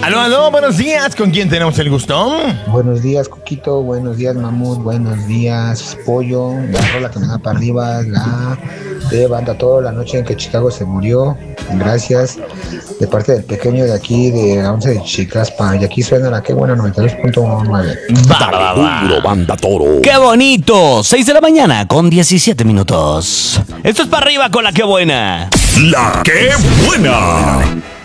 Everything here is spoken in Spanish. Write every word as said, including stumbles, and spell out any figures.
Aló, aló, buenos días. ¿Con quién tenemos el gusto? Buenos días, Coquito. Buenos días, Mamut. Buenos días, Pollo. La rola que me da para arriba, la de Banda Toro, la noche en que Chicago se murió. Gracias. De parte del pequeño de aquí, de la once de Chicaspa. Y aquí suena la que buena noventa y dos punto nueve. Va, va, va. Duro, Banda Toro. ¡Qué bonito! seis de la mañana con diecisiete minutos. Esto es para arriba con la que buena. La que buena.